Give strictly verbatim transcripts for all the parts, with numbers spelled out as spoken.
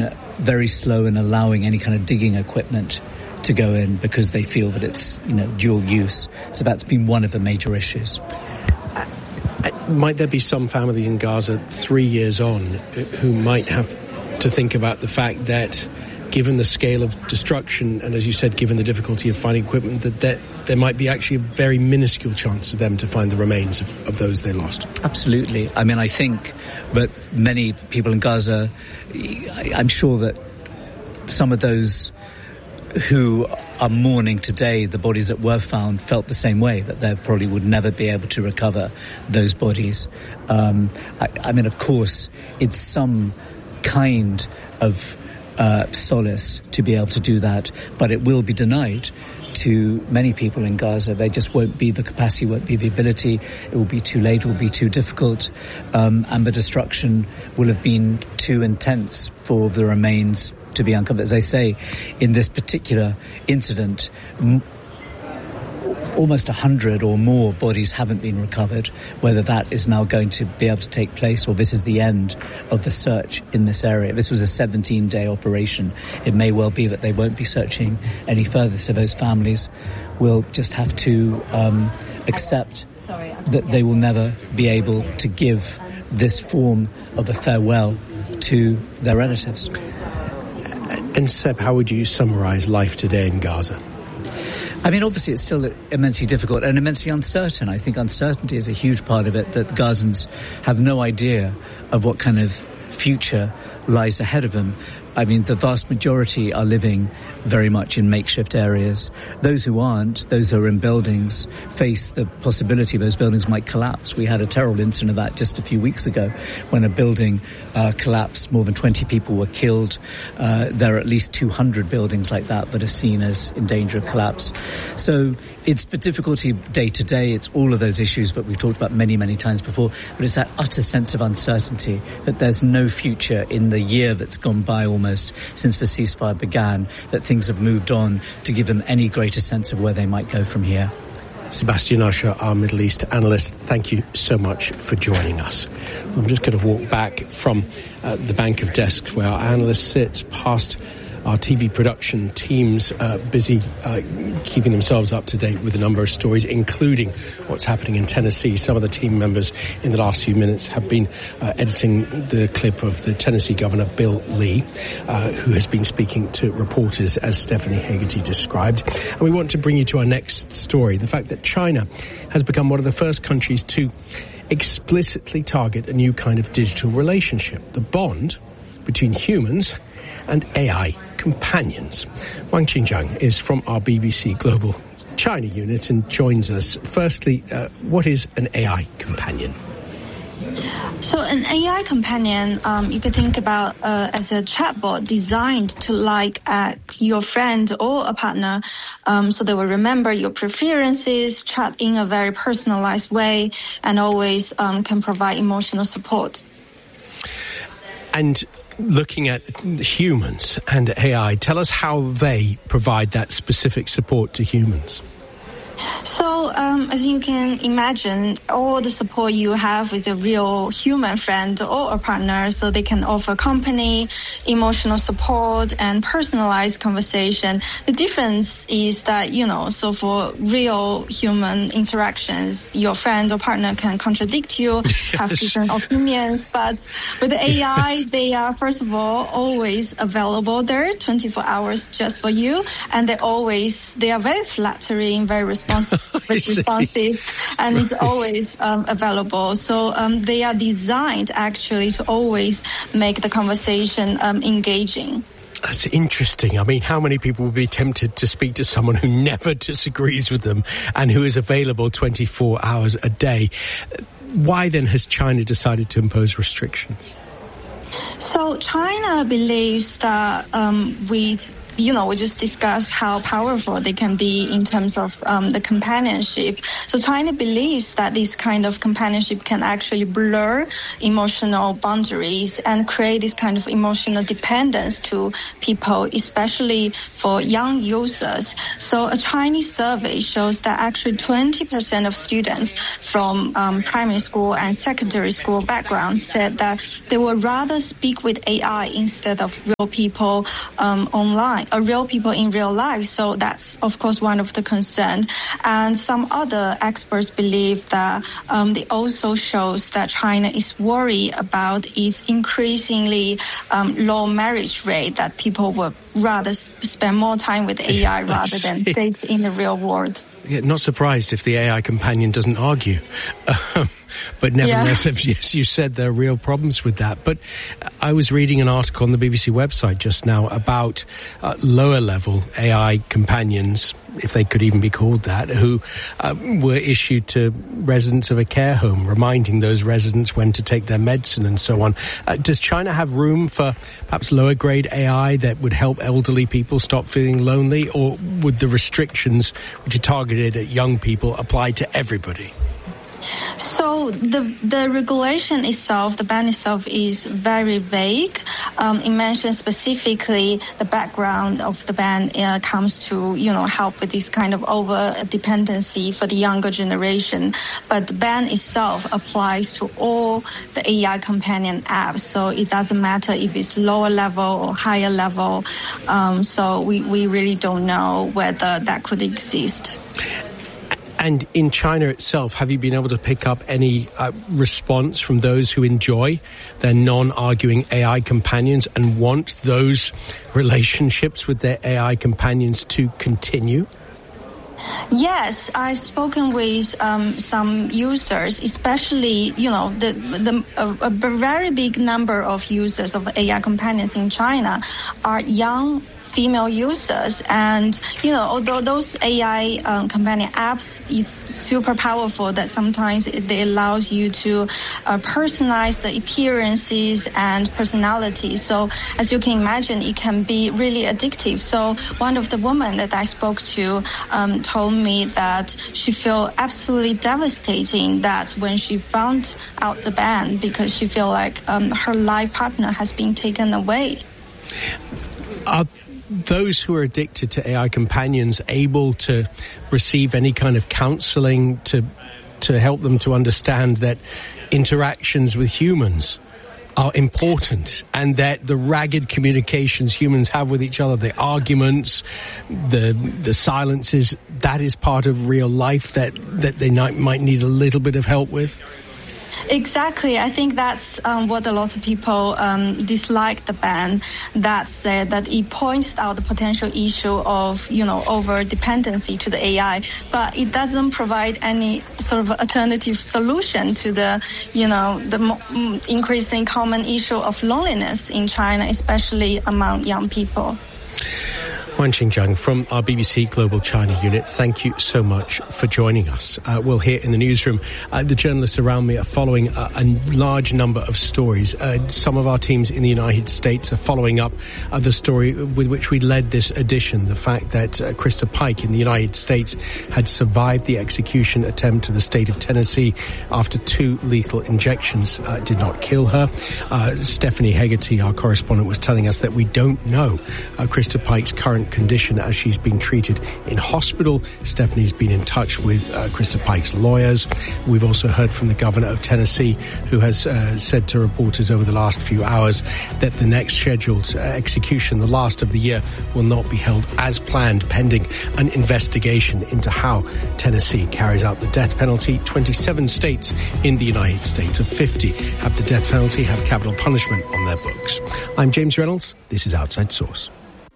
been very slow in allowing any kind of digging equipment to go in because they feel that it's, you know, dual use. So that's been one of the major issues. Uh, might there be some families in Gaza three years on who might have to think about the fact that, given the scale of destruction, and as you said, given the difficulty of finding equipment, that there, there might be actually a very minuscule chance of them to find the remains of, of those they lost? Absolutely. I mean, I think that many people in Gaza, I, I'm sure that some of those who are mourning today the bodies that were found felt the same way, that they probably would never be able to recover those bodies. Um, I, I mean, of course, it's some kind of uh, solace to be able to do that, but it will be denied to many people in Gaza. There just won't be the capacity, won't be the ability. It will be too late, it will be too difficult, um, and the destruction will have been too intense for the remains to be uncovered. As I say, in this particular incident, m- almost a hundred or more bodies haven't been recovered. Whether that is now going to be able to take place or this is the end of the search in this area. This was a seventeen-day operation. It may well be that they won't be searching any further, so those families will just have to um, accept that they will never be able to give this form of a farewell to their relatives. And Seb, how would you summarise life today in Gaza? I mean, obviously it's still immensely difficult and immensely uncertain. I think uncertainty is a huge part of it, that the Gazans have no idea of what kind of future lies ahead of them. I mean, the vast majority are living very much in makeshift areas. Those who aren't, those who are in buildings, face the possibility those buildings might collapse. We had a terrible incident of that just a few weeks ago when a building uh, collapsed. More than twenty people were killed. Uh, there are at least two hundred buildings like that that are seen as in danger of collapse. So it's the difficulty day to day. It's all of those issues that we've talked about many, many times before. But it's that utter sense of uncertainty, that there's no future in the year that's gone by almost since the ceasefire began, that things have moved on to give them any greater sense of where they might go from here. Sebastian Usher, our Middle East analyst, thank you so much for joining us. I'm just going to walk back from uh, the bank of desks where our analysts sit, past our T V production teams, uh, busy uh, keeping themselves up to date with a number of stories, including what's happening in Tennessee. Some of the team members in the last few minutes have been uh, editing the clip of the Tennessee Governor, Bill Lee, uh, who has been speaking to reporters, as Stephanie Hegarty described. And we want to bring you to our next story, the fact that China has become one of the first countries to explicitly target a new kind of digital relationship, the bond between humans and A I companions. Wang Qingjiang is from our B B C Global China unit and joins us. Firstly, uh, what is an A I companion? So an A I companion, um, you could think about uh, as a chatbot designed to like uh, your friend or a partner, um, so they will remember your preferences, chat in a very personalized way, and always um, can provide emotional support. And looking at humans and A I, tell us how they provide that specific support to humans. So, um, as you can imagine, all the support you have with a real human friend or a partner, so they can offer company, emotional support, and personalized conversation. The difference is that, you know, so for real human interactions, your friend or partner can contradict you, yes. have different opinions, but with the A I, they are, first of all, always available there, twenty-four hours just for you, and they always, they are very flattering, very responsive. responsive and right. it's always um, available. So um, they are designed actually to always make the conversation um, engaging. That's interesting. I mean, how many people would be tempted to speak to someone who never disagrees with them and who is available twenty-four hours a day? Why then has China decided to impose restrictions? So China believes that um, with you know, we just discussed how powerful they can be in terms of um, the companionship. So China believes that this kind of companionship can actually blur emotional boundaries and create this kind of emotional dependence to people, especially for young users. So a Chinese survey shows that actually twenty percent of students from um, primary school and secondary school backgrounds said that they would rather speak with A I instead of real people um, online. Uh, real people in real life. So that's, of course, one of the concerns. And some other experts believe that um, it also shows that China is worried about its increasingly um, low marriage rate, that people would rather spend more time with A I rather than date in the real world. Yeah, not surprised if the A I companion doesn't argue. Um, but nevertheless, yeah. Yes, you said there are real problems with that. But I was reading an article on the B B C website just now about uh, lower level A I companions, if they could even be called that, who uh, were issued to residents of a care home, reminding those residents when to take their medicine and so on. Uh, does China have room for perhaps lower grade A I that would help elderly people stop feeling lonely, or would the restrictions which are targeted at young people apply to everybody? So the the regulation itself, the ban itself, is very vague. Um, it mentions specifically the background of the ban uh, comes to, you know, help with this kind of over dependency for the younger generation. But the ban itself applies to all the A I companion apps. So it doesn't matter if it's lower level or higher level. Um, so we, we really don't know whether that could exist. And in China itself, have you been able to pick up any uh, response from those who enjoy their non-arguing A I companions and want those relationships with their A I companions to continue? Yes, I've spoken with um, some users, especially, you know, the the a, a very big number of users of A I companions in China are young female users. And, you know, although those A I um, companion apps is super powerful, that sometimes it, it allows you to uh, personalize the appearances and personality. So as you can imagine, it can be really addictive. So one of the women that I spoke to um, told me that she felt absolutely devastating that when she found out the ban, because she feel like um, her life partner has been taken away. Uh- Those who are addicted to A I companions able to receive any kind of counseling to to help them to understand that interactions with humans are important, and that the ragged communications humans have with each other, the arguments, the the silences, that is part of real life that, that they might, might need a little bit of help with? Exactly. I think that's um, what a lot of people um, dislike the ban. That's uh, that it points out the potential issue of, you know, over dependency to the A I, but it doesn't provide any sort of alternative solution to the, you know, the mo- increasing common issue of loneliness in China, especially among young people. Wanqing Zhang from our B B C Global China unit, thank you so much for joining us. Uh, we'll hear in the newsroom, uh, the journalists around me are following a, a large number of stories. Uh, some of our teams in the United States are following up uh, the story with which we led this edition, the fact that uh, Krista Pike in the United States had survived the execution attempt to the state of Tennessee after two lethal injections uh, did not kill her. Uh, Stephanie Hegarty, our correspondent, was telling us that we don't know uh, Krista Pike's current condition as she's being treated in hospital. Stephanie's been in touch with uh, Krista Pike's lawyers. We've also heard from the governor of Tennessee, who has uh, said to reporters over the last few hours that the next scheduled uh, execution, the last of the year, will not be held as planned, pending an investigation into how Tennessee carries out the death penalty. twenty-seven states in the United States of fifty have the death penalty, have capital punishment on their books. I'm James Reynolds. This is Outside Source.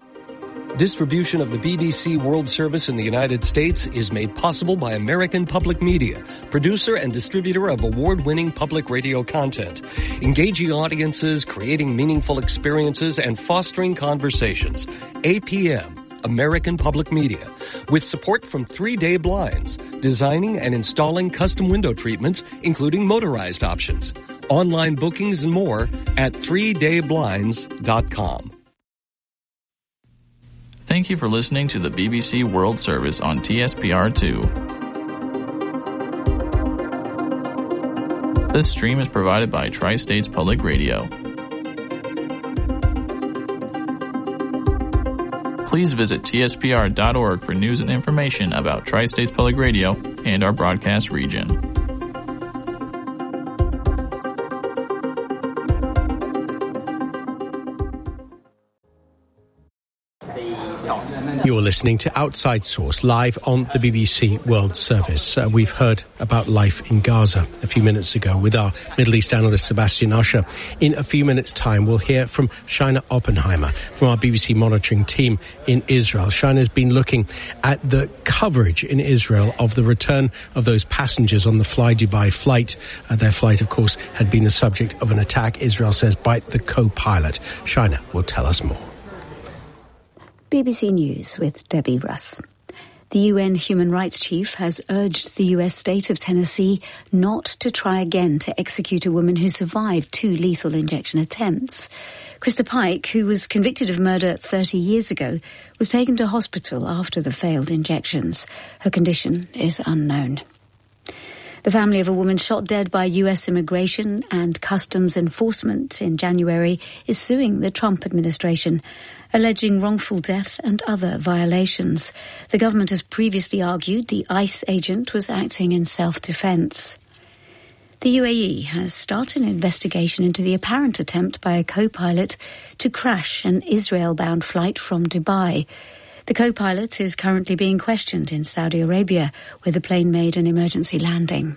Distribution of the B B C World Service in the United States is made possible by American Public Media, producer and distributor of award-winning public radio content, engaging audiences, creating meaningful experiences, and fostering conversations. A P M, American Public Media, with support from Three Day Blinds, designing and installing custom window treatments, including motorized options. Online bookings and more at three day blinds dot com. Thank you for listening to the B B C World Service on T S P R two. This stream is provided by Tri-States Public Radio. Please visit T S P R dot org for news and information about Tri-States Public Radio and our broadcast region. You're listening to Outside Source live on the B B C World Service. Uh, we've heard about life in Gaza a few minutes ago with our Middle East analyst Sebastian Usher. In a few minutes' time, we'll hear from Shaina Oppenheimer from our B B C monitoring team in Israel. Shaina's been looking at the coverage in Israel of the return of those passengers on the Fly Dubai flight. Uh, their flight, of course, had been the subject of an attack, Israel says, by the co-pilot. Shaina will tell us more. B B C News with Debbie Russ. The U N Human Rights Chief has urged the U S state of Tennessee not to try again to execute a woman who survived two lethal injection attempts. Krista Pike, who was convicted of murder thirty years ago, was taken to hospital after the failed injections. Her condition is unknown. The family of a woman shot dead by U S Immigration and Customs Enforcement in January is suing the Trump administration, alleging wrongful death and other violations. The government has previously argued the ICE agent was acting in self-defense. The U A E has started an investigation into the apparent attempt by a co-pilot to crash an Israel-bound flight from Dubai. The co-pilot is currently being questioned in Saudi Arabia, where the plane made an emergency landing.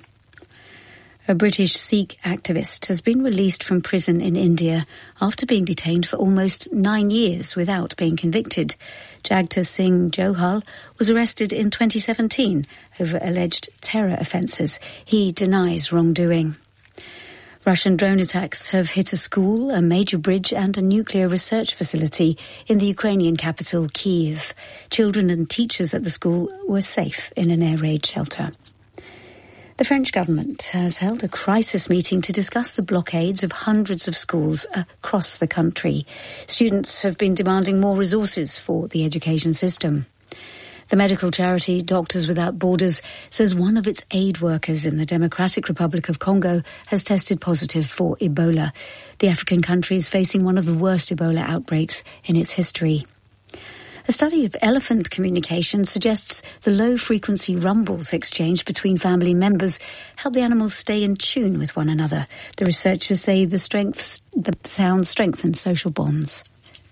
A British Sikh activist has been released from prison in India after being detained for almost nine years without being convicted. Jagtar Singh Johal was arrested in twenty seventeen over alleged terror offences. He denies wrongdoing. Russian drone attacks have hit a school, a major bridge and a nuclear research facility in the Ukrainian capital, Kyiv. Children and teachers at the school were safe in an air raid shelter. The French government has held a crisis meeting to discuss the blockades of hundreds of schools across the country. Students have been demanding more resources for the education system. The medical charity Doctors Without Borders says one of its aid workers in the Democratic Republic of Congo has tested positive for Ebola. The African country is facing one of the worst Ebola outbreaks in its history. A study of elephant communication suggests the low-frequency rumbles exchanged between family members help the animals stay in tune with one another. The researchers say the, strengths, the sound strengthens social bonds.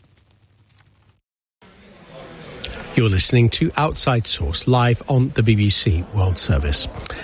You're listening to Outside Source live on the B B C World Service.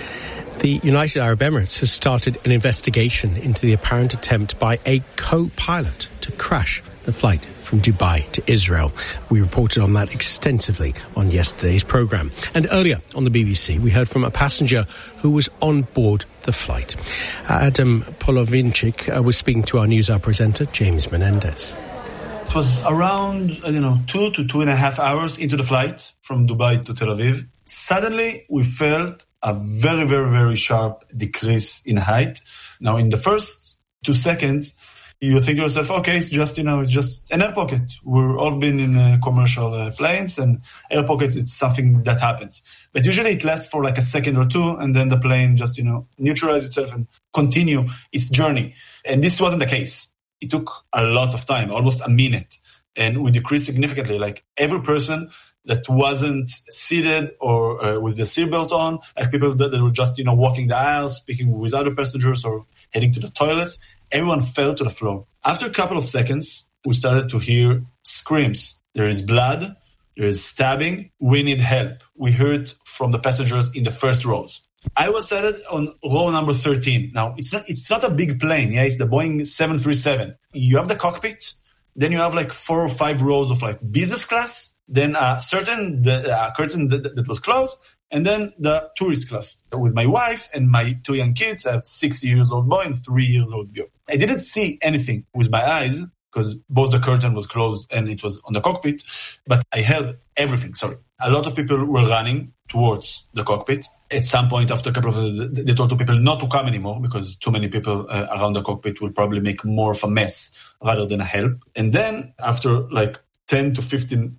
The United Arab Emirates has started an investigation into the apparent attempt by a co-pilot to crash the flight from Dubai to Israel. We reported on that extensively on yesterday's programme. And earlier on the B B C, we heard from a passenger who was on board the flight. Adam Polovinchik uh, was speaking to our news hour presenter, James Menendez. It was around, you know, two to two and a half hours into the flight from Dubai to Tel Aviv. Suddenly, we felt a very, very, very sharp decrease in height. Now, in the first two seconds, you think to yourself, okay, it's just, you know, it's just an air pocket. We've all been in uh, commercial uh, planes, and air pockets, it's something that happens. But usually it lasts for like a second or two, and then the plane just, you know, neutralizes itself and continue its journey. And this wasn't the case. It took a lot of time, almost a minute, and we decreased significantly. Like every person that wasn't seated or uh, with the seatbelt on, like people that, that were just, you know, walking the aisles, speaking with other passengers or heading to the toilets, everyone fell to the floor. After a couple of seconds, we started to hear screams. There is blood. There is stabbing. We need help. We heard from the passengers in the first rows. I was seated on row number thirteen. Now, it's not, it's not a big plane. Yeah, it's the Boeing seven thirty-seven. You have the cockpit. Then you have like four or five rows of like business class. Then a certain the, uh, curtain that, that was closed. And then the tourist class with my wife and my two young kids. I have six years old boy and three years old girl. I didn't see anything with my eyes because both the curtain was closed and it was on the cockpit. But I held everything. Sorry. A lot of people were running towards the cockpit. At some point, after a couple of, they told the people not to come anymore because too many people uh, around the cockpit will probably make more of a mess rather than a help. And then after like ten to fifteen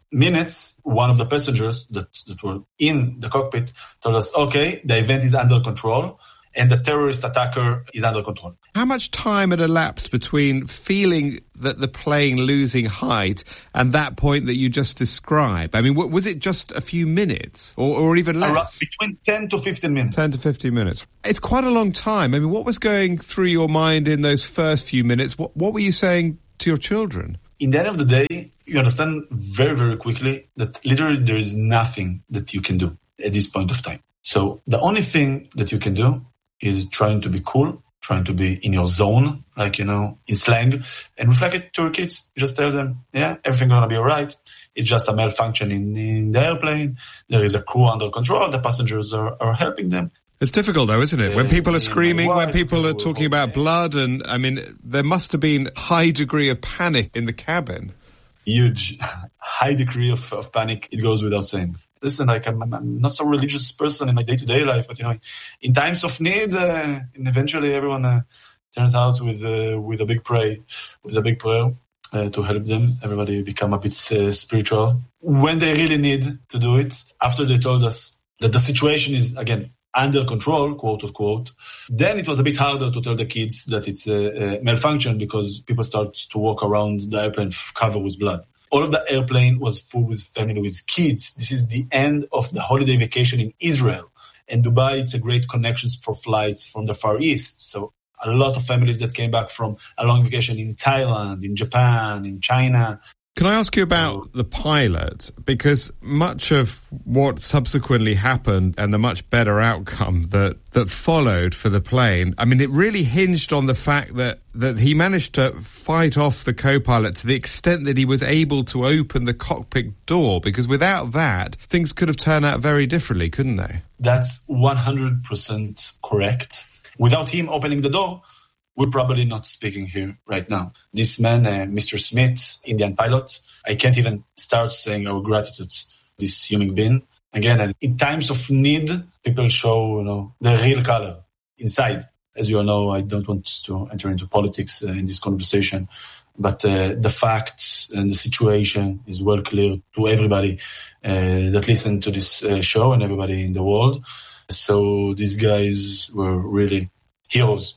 minutes, one of the passengers that, that were in the cockpit told us, okay, the event is under control and the terrorist attacker is under control. How much time had elapsed between feeling that the plane losing height and that point that you just described? I mean, was it just a few minutes or, or even less? Around between ten to fifteen minutes. ten to fifteen minutes. It's quite a long time. I mean, what was going through your mind in those first few minutes? What, what were you saying to your children? In the end of the day, you understand very, very quickly that literally there is nothing that you can do at this point of time. So the only thing that you can do is trying to be cool, trying to be in your zone, like, you know, in slang, and reflect it to your kids. You just tell them, yeah, everything's going to be all right. It's just a malfunction in, in the airplane. There is a crew under control. The passengers are, are helping them. It's difficult, though, isn't it? When people are screaming, wife, when people are talking about blood, and, I mean, there must have been a high degree of panic in the cabin. Huge, high degree of, of panic. It goes without saying. Listen, like, I'm, I'm not so religious person in my day-to-day life, but, you know, in times of need, uh, and eventually everyone uh, turns out with uh, with a big prayer, with a big prayer uh, to help them. Everybody become a bit uh, spiritual when they really need to do it. After they told us that the situation is, again, under control, quote unquote, then it was a bit harder to tell the kids that it's a, a malfunction because people start to walk around the airplane covered with blood. All of the airplane was full with family, with kids. This is the end of the holiday vacation in Israel. And Dubai, it's a great connection for flights from the Far East. So a lot of families that came back from a long vacation in Thailand, in Japan, in China. Can I ask you about the pilot? Because much of what subsequently happened and the much better outcome that, that followed for the plane, I mean, it really hinged on the fact that, that he managed to fight off the co-pilot to the extent that he was able to open the cockpit door, because without that, things could have turned out very differently, couldn't they? That's one hundred percent correct. Without him opening the door, we're probably not speaking here right now. This man, uh, Mister Smith, Indian pilot, I can't even start saying our gratitude to this human being. Again, in times of need, people show, you know, the real color inside. As you all know, I don't want to enter into politics uh, in this conversation, but uh, the fact and the situation is well clear to everybody uh, that listen to this uh, show and everybody in the world. So these guys were really heroes.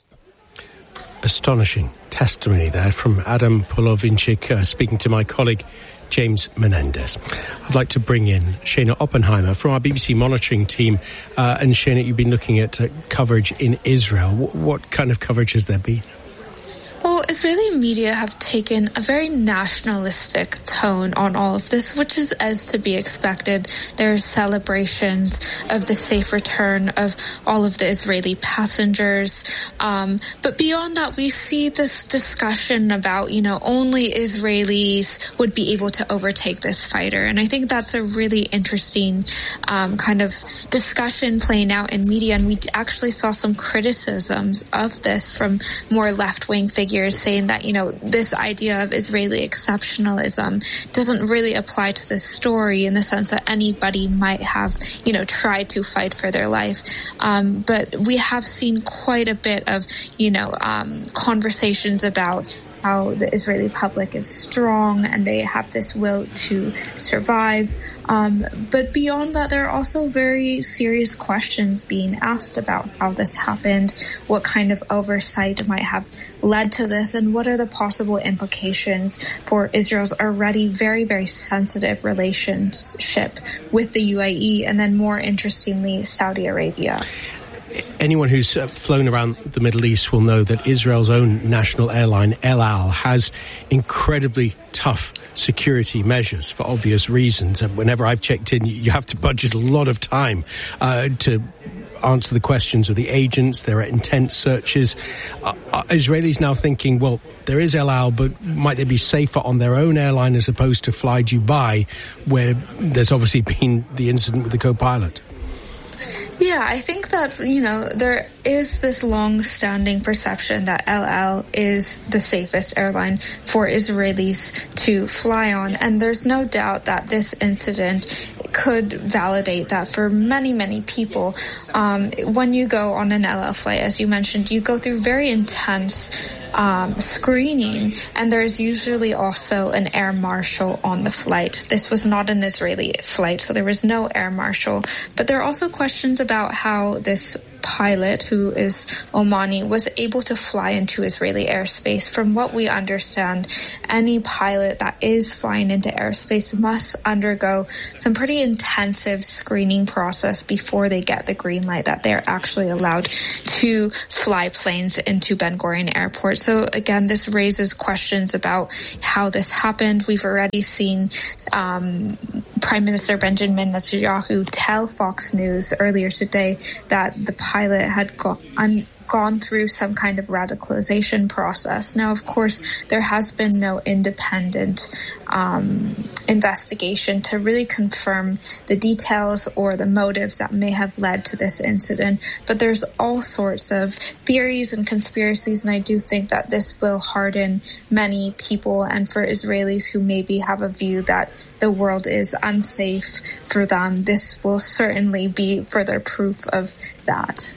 Astonishing testimony there from Adam Polovinchik, uh, speaking to my colleague James Menendez. I'd like to bring in Shana Oppenheimer from our B B C monitoring team. Uh, and Shana, you've been looking at uh, coverage in Israel. W- what kind of coverage has there been? Well, Israeli media have taken a very nationalistic tone on all of this, which is as to be expected. There are celebrations of the safe return of all of the Israeli passengers. Um, but beyond that, we see this discussion about, you know, only Israelis would be able to overtake this fighter. And I think that's a really interesting um, kind of discussion playing out in media. And we actually saw some criticisms of this from more left-wing figures, saying that, you know, this idea of Israeli exceptionalism doesn't really apply to this story in the sense that anybody might have, you know, tried to fight for their life. Um, but we have seen quite a bit of, you know, um, conversations about how the Israeli public is strong and they have this will to survive. Um, but beyond that, there are also very serious questions being asked about how this happened, what kind of oversight might have led to this, and what are the possible implications for Israel's already very, very sensitive relationship with the U A E, and then more interestingly, Saudi Arabia. Anyone who's uh, flown around the Middle East will know that Israel's own national airline, El Al, has incredibly tough security measures for obvious reasons. And whenever I've checked in, you have to budget a lot of time uh, to answer the questions of the agents. There are intense searches. Uh, are Israelis now thinking, well, there is El Al, but might they be safer on their own airline as opposed to Fly Dubai, where there's obviously been the incident with the co-pilot? Yeah, I think that, you know, there is this long-standing perception that El Al is the safest airline for Israelis to fly on. And there's no doubt that this incident could validate that for many, many people. Um, when you go on an El Al flight, as you mentioned, you go through very intense um, screening, and there's usually also an air marshal on the flight. This was not an Israeli flight, so there was no air marshal. But there are also questions about how this pilot, who is Omani, was able to fly into Israeli airspace. From what we understand, any pilot that is flying into airspace must undergo some pretty intensive screening process before they get the green light that they're actually allowed to fly planes into Ben Gurion Airport. So again, this raises questions about how this happened. We've already seen um, Prime Minister Benjamin Netanyahu tell Fox News earlier today that the pilot had gone, un, gone through some kind of radicalization process. Now, of course, there has been no independent um, investigation to really confirm the details or the motives that may have led to this incident. But there's all sorts of theories and conspiracies, and I do think that this will harden many people, and for Israelis who maybe have a view that the world is unsafe for them, this will certainly be further proof of that.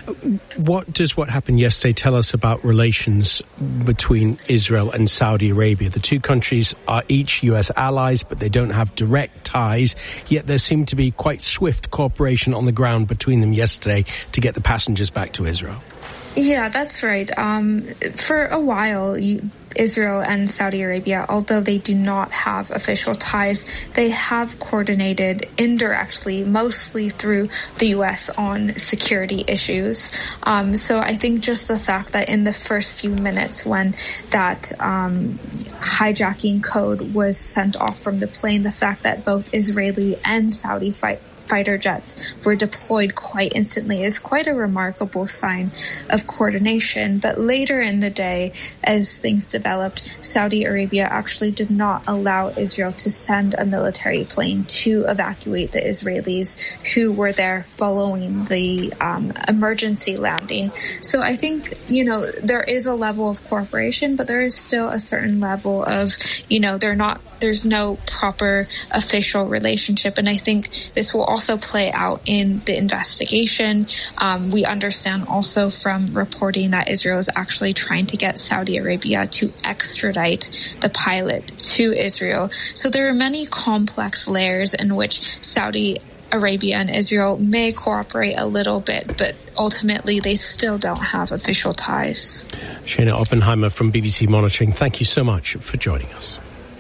What does what happened yesterday tell us about relations between Israel and Saudi Arabia? The two countries are each U S allies, but they don't have direct ties, yet there seemed to be quite swift cooperation on the ground between them yesterday to get the passengers back to Israel. Yeah, that's right. Um, for a while, you, Israel and Saudi Arabia, although they do not have official ties, they have coordinated indirectly, mostly through the U S on security issues. Um, so I think just the fact that in the first few minutes when that um, hijacking code was sent off from the plane, the fact that both Israeli and Saudi fight fighter jets were deployed quite instantly is quite a remarkable sign of coordination. But later in the day, as things developed, Saudi Arabia actually did not allow Israel to send a military plane to evacuate the Israelis who were there following the um, emergency landing. So I think, you know, there is a level of cooperation, but there is still a certain level of, you know, they're not, there's no proper official relationship. And I think this will also play out in the investigation. Um, we understand also from reporting that Israel is actually trying to get Saudi Arabia to extradite the pilot to Israel. So there are many complex layers in which Saudi Arabia and Israel may cooperate a little bit, but ultimately they still don't have official ties. Shana Oppenheimer from B B C Monitoring, thank you so much for joining us.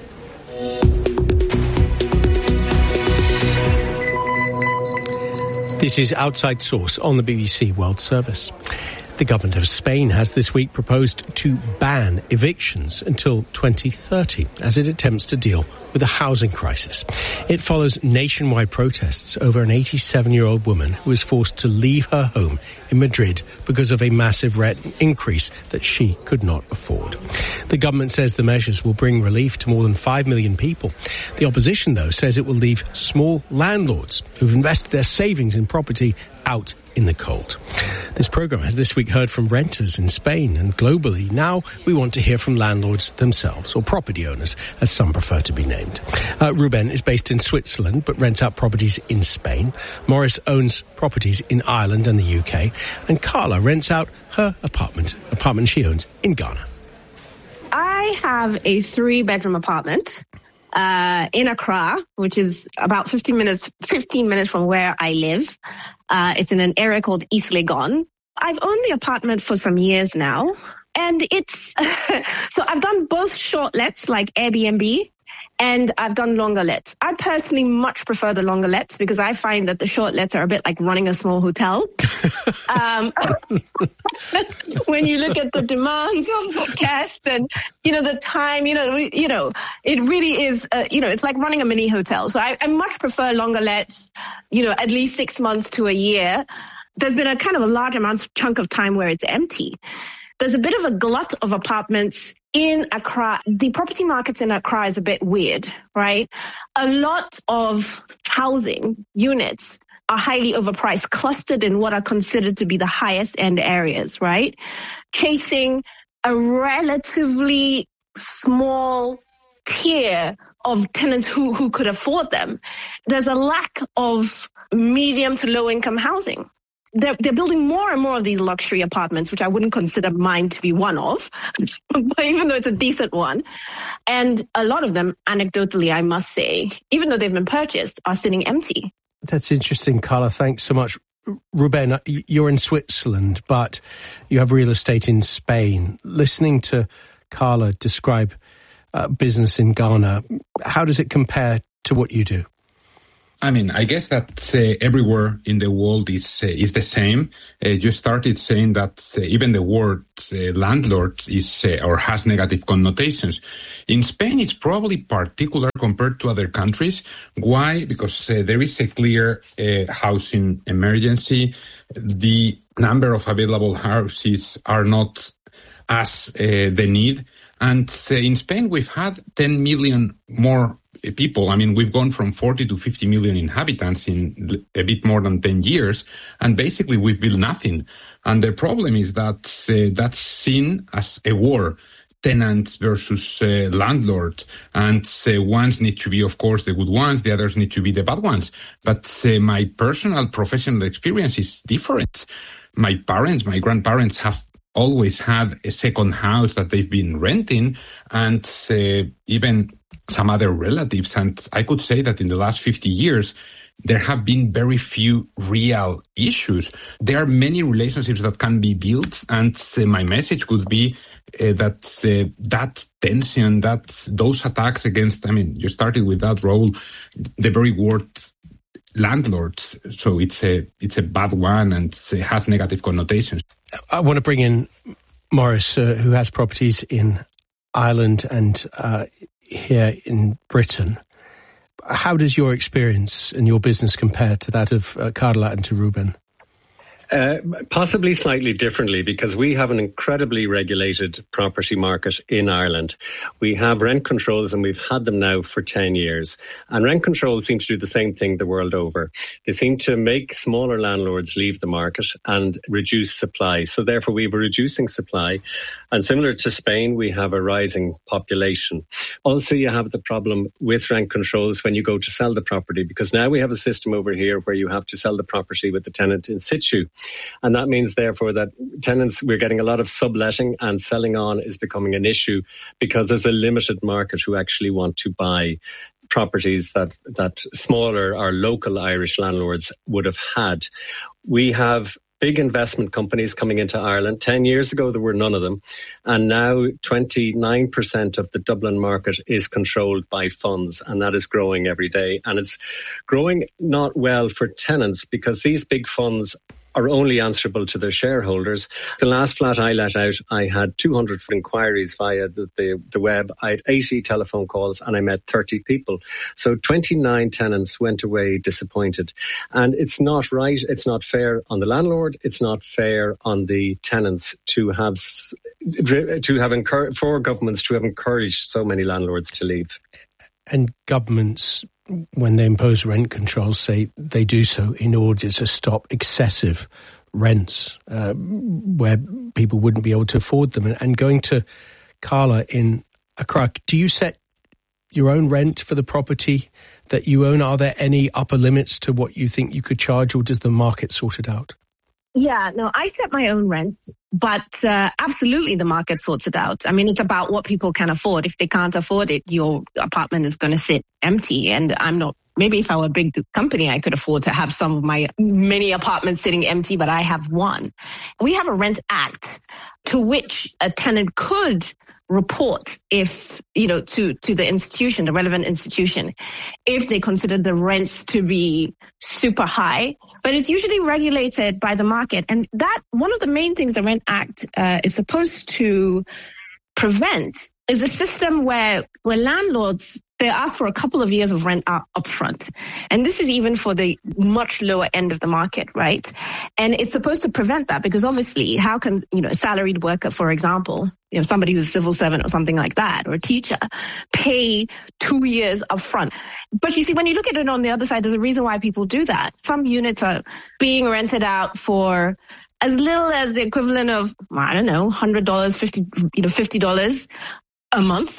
This is Outside Source on the B B C World Service. The government of Spain has this week proposed to ban evictions until twenty thirty as it attempts to deal with a housing crisis. It follows nationwide protests over an eighty-seven-year-old woman who was forced to leave her home in Madrid because of a massive rent increase that she could not afford. The government says the measures will bring relief to more than five million people. The opposition, though, says it will leave small landlords who've invested their savings in property out in the cold. This programme has this week heard from renters in Spain and globally. Now we want to hear from landlords themselves, or property owners, as some prefer to be named. Uh, Ruben is based in Switzerland but rents out properties in Spain. Morris owns properties in Ireland and the U K. And Carla rents out her apartment, apartment she owns in Ghana. I have a three-bedroom apartment uh, in Accra, which is about fifteen minutes, fifteen minutes from where I live. Uh, it's in an area called East Legon. I've owned the apartment for some years now, and it's so I've done both short lets like Airbnb, and I've done longer lets. I personally much prefer the longer lets because I find that the short lets are a bit like running a small hotel. um, when you look at the demands of the guest and, you know, the time, you know, you know, it really is, uh, you know, it's like running a mini hotel. So I, I much prefer longer lets, you know, at least six months to a year. There's been a kind of a large amount chunk of time where it's empty. There's a bit of a glut of apartments in Accra. The property markets in Accra is a bit weird, right? A lot of housing units are highly overpriced, clustered in what are considered to be the highest end areas, right? Chasing a relatively small tier of tenants who, who could afford them. There's a lack of medium to low income housing. They're, they're building more and more of these luxury apartments, which I wouldn't consider mine to be one of, but even though it's a decent one. And a lot of them, anecdotally, I must say, even though they've been purchased, are sitting empty. That's interesting, Carla. Thanks so much. Ruben, you're in Switzerland, but you have real estate in Spain. Listening to Carla describe uh, business in Ghana, how does it compare to what you do? I mean, I guess that uh, everywhere in the world is uh, is the same. Uh, you started saying that uh, even the word uh, landlord is uh, or has negative connotations. In Spain, it's probably particular compared to other countries. Why? Because uh, there is a clear uh, housing emergency. The number of available houses are not as uh, the need. And uh, in Spain, we've had ten million more people. I mean, we've gone from forty to fifty million inhabitants in a bit more than ten years. And basically, we've built nothing. And the problem is that uh, that's seen as a war. Tenants versus uh, landlord. And uh, ones need to be, of course, the good ones. The others need to be the bad ones. But uh, my personal professional experience is different. My parents, my grandparents have always had a second house that they've been renting, and uh, even some other relatives. And I could say that in the last fifty years, there have been very few real issues. There are many relationships that can be built, and uh, my message could be uh, that uh, that tension, that those attacks against, I mean, you started with that role, the very word landlords. So it's a it's a bad one, and it has negative connotations. I want to bring in Morris, uh, who has properties in Ireland and uh, here in Britain. How does your experience and your business compare to that of uh, Carla and to Ruben? Uh, possibly slightly differently, because we have an incredibly regulated property market in Ireland. We have rent controls, and we've had them now for ten years. And rent controls seem to do the same thing the world over. They seem to make smaller landlords leave the market and reduce supply. So therefore, we have a reducing supply. And similar to Spain, we have a rising population. Also, you have the problem with rent controls when you go to sell the property, because now we have a system over here where you have to sell the property with the tenant in situ. And that means, therefore, that tenants, we're getting a lot of subletting, and selling on is becoming an issue because there's a limited market who actually want to buy properties that, that smaller or local Irish landlords would have had. We have big investment companies coming into Ireland. Ten years ago, there were none of them. And now twenty-nine percent of the Dublin market is controlled by funds, and that is growing every day. And it's growing not well for tenants, because these big funds are only answerable to their shareholders. The last flat I let out, I had two hundred inquiries via the, the, the web. I had eighty telephone calls, and I met thirty people. So twenty-nine tenants went away disappointed. And it's not right. It's not fair on the landlord. It's not fair on the tenants to have, to have encouraged, for governments to have encouraged so many landlords to leave. And governments, when they impose rent controls, say they do so in order to stop excessive rents uh, where people wouldn't be able to afford them. And, and going to Carla in Accra, do you set your own rent for the property that you own? Are there any upper limits to what you think you could charge, or does the market sort it out? Yeah, no, I set my own rent, but uh, absolutely the market sorts it out. I mean, it's about what people can afford. If they can't afford it, your apartment is going to sit empty. And I'm not, maybe if I were a big company, I could afford to have some of my many apartments sitting empty, but I have one. We have a Rent Act to which a tenant could report if, you know, to, to the institution, the relevant institution, if they consider the rents to be super high. But it's usually regulated by the market. And that, one of the main things the Rent Act uh, is supposed to prevent is a system where, where landlords, they ask for a couple of years of rent up, up front. And this is even for the much lower end of the market, right? And it's supposed to prevent that, because obviously how can, you know, a salaried worker, for example, you know, somebody who's a civil servant or something like that, or a teacher, pay two years up front. But you see, when you look at it on the other side, there's a reason why people do that. Some units are being rented out for as little as the equivalent of, I don't know, one hundred dollars, fifty, you know, fifty dollars a month.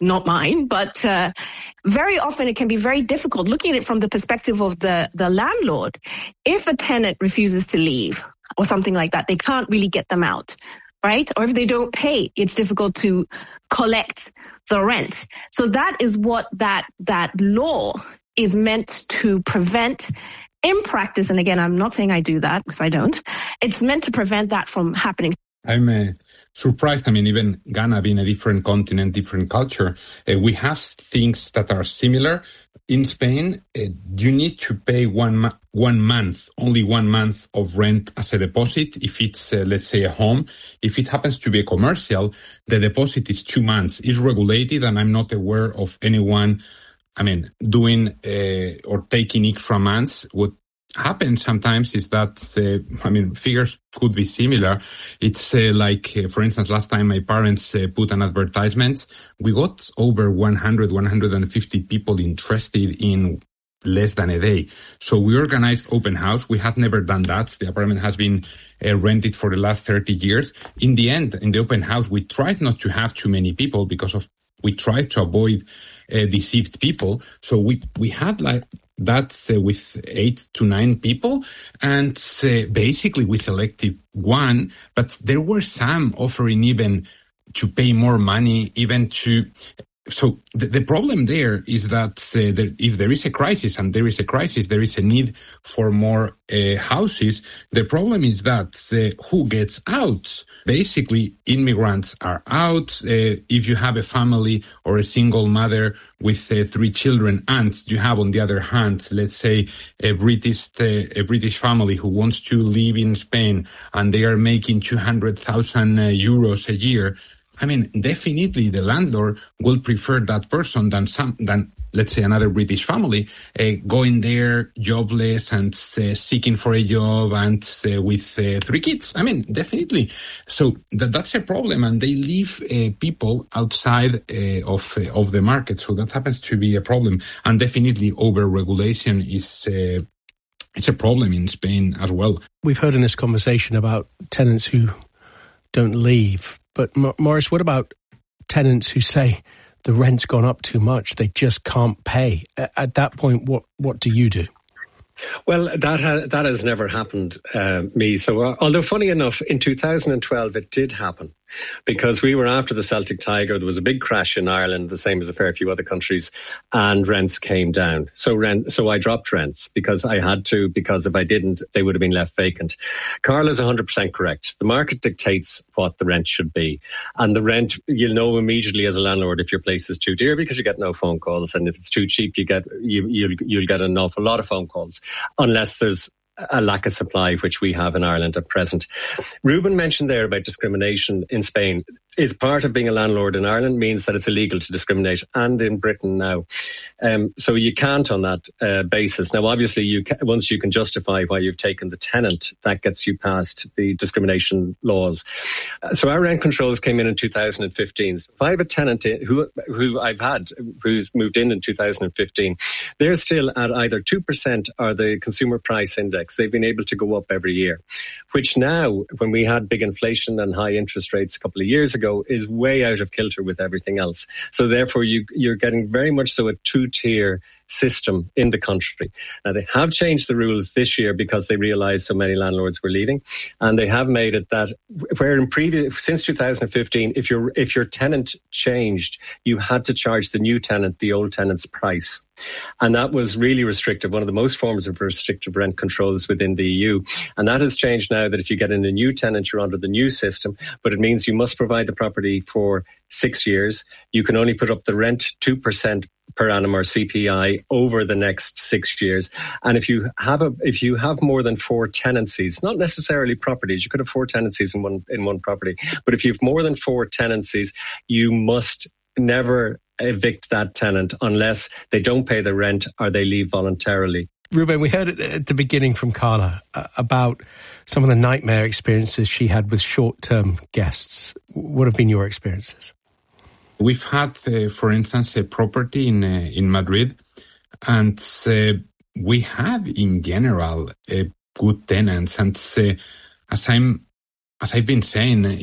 not mine, but uh, very often it can be very difficult looking at it from the perspective of the, the landlord. If a tenant refuses to leave or something like that, they can't really get them out, right? Or if they don't pay, it's difficult to collect the rent. So that is what that that law is meant to prevent in practice. And again, I'm not saying I do that because I don't. It's meant to prevent that from happening. I'm uh, surprised. I mean, even Ghana being a different continent, different culture, uh, we have things that are similar. In Spain, uh, you need to pay one mo- one month, only one month of rent as a deposit. If it's, uh, let's say, a home, if it happens to be a commercial, the deposit is two months. It's regulated, and I'm not aware of anyone, I mean, doing uh, or taking extra months. What happens sometimes is that, uh, I mean, figures could be similar. It's uh, like, uh, for instance, last time my parents uh, put an advertisement, we got over one hundred, one hundred fifty people interested in less than a day. So we organized open house. We had never done that. The apartment has been uh, rented for the last thirty years. In the end, in the open house, we tried not to have too many people because of, we tried to avoid uh, deceived people. So we, we had like, that's uh, with eight to nine people. And uh, basically we selected one, but there were some offering even to pay more money, even to... So the, the problem there is that uh, there, if there is a crisis, and there is a crisis, there is a need for more uh, houses. The problem is that uh, who gets out? Basically, immigrants are out. Uh, if you have a family or a single mother with uh, three children, and you have, on the other hand, let's say a British uh, a British family who wants to live in Spain, and they are making two hundred thousand uh, euros a year. I mean, definitely the landlord will prefer that person than some, than, let's say, another British family, uh, going there jobless and uh, seeking for a job and uh, with uh, three kids. I mean, definitely. So that, that's a problem, and they leave uh, people outside uh, of uh, of the market. So that happens to be a problem, and definitely over-regulation is uh, it's a problem in Spain as well. We've heard in this conversation about tenants who don't leave. But Maurice, what about tenants who say the rent's gone up too much, they just can't pay? At that point, what, what do you do? Well, that ha- that has never happened, uh, me. So, uh, although funny enough, in two thousand twelve it did happen, because we were after the Celtic Tiger. There was a big crash in Ireland, the same as a fair few other countries, and rents came down. So rent, so I dropped rents because I had to, because if I didn't, they would have been left vacant. Carla is one hundred percent correct. The market dictates what the rent should be, and the rent, you'll know immediately as a landlord if your place is too dear because you get no phone calls, and if it's too cheap, you get you you'll, you'll get an awful lot of phone calls. Unless there's a lack of supply, which we have in Ireland at present. Ruben mentioned there about discrimination in Spain. It's part of being a landlord in Ireland means that it's illegal to discriminate, and in Britain now. Um, so you can't on that uh, basis. Now, obviously, you ca- once you can justify why you've taken the tenant, that gets you past the discrimination laws. Uh, so our rent controls came in in two thousand fifteen. So if I have a tenant in, who who I've had, who's moved in in two thousand fifteen, they're still at either two percent or the consumer price index. They've been able to go up every year, which now, when we had big inflation and high interest rates a couple of years ago, is way out of kilter with everything else. So therefore, you, you're getting very much so a two-tier system in the country. Now, they have changed the rules this year because they realised so many landlords were leaving, and they have made it that where in previous, since two thousand fifteen, if your if your tenant changed, you had to charge the new tenant the old tenant's price. And that was really restrictive, one of the most forms of restrictive rent controls within the E U. And that has changed now that if you get in a new tenant, you're under the new system, but it means you must provide the property for six years. You can only put up the rent two percent per annum or C P I over the next six years. And if you have a, if you have more than four tenancies, not necessarily properties, you could have four tenancies in one, in one property, but if you have more than four tenancies, you must never evict that tenant unless they don't pay the rent or they leave voluntarily. Ruben, we heard at the beginning from Carla uh, about some of the nightmare experiences she had with short-term guests. What have been your experiences? We've had, uh, for instance, a property in uh, in Madrid, and uh, we have, in general, uh, good tenants. And uh, as I'm as I've been saying, it's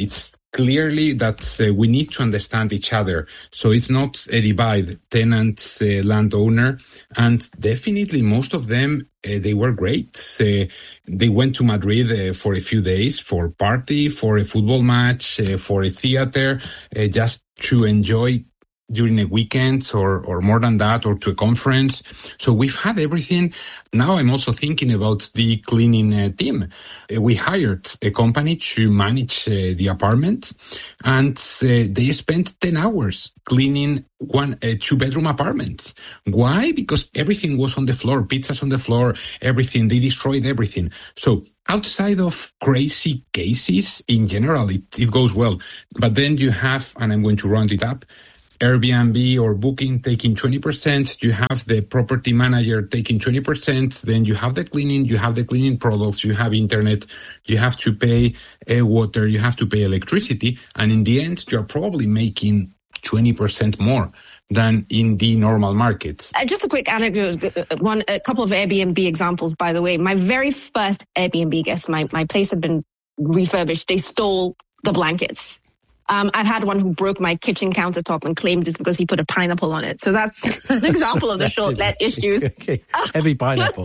clearly that uh, we need to understand each other. So it's not a divide, tenant, uh, landowner, and definitely most of them, uh, they were great. Uh, they went to Madrid uh, for a few days for party, for a football match, uh, for a theater, uh, just to enjoy during a weekend or, or more than that, or to a conference. So we've had everything. Now I'm also thinking about the cleaning uh, team. Uh, we hired a company to manage uh, the apartment, and uh, they spent ten hours cleaning one, uh, two bedroom apartments. Why? Because everything was on the floor, pizzas on the floor, everything. They destroyed everything. So outside of crazy cases, in general, it, it goes well. But then you have, and I'm going to round it up, Airbnb or Booking taking twenty percent, you have the property manager taking twenty percent, then you have the cleaning, you have the cleaning products, you have internet, you have to pay uh, water, you have to pay electricity, and in the end, you're probably making twenty percent more than in the normal markets. Uh, just a quick anecdote, one, a couple of Airbnb examples, by the way. My very first Airbnb guest, my, my place had been refurbished. They stole the blankets. Um, I've had one who broke my kitchen countertop and claimed it's because he put a pineapple on it. So that's an example of the short let issues. Okay. Heavy pineapple.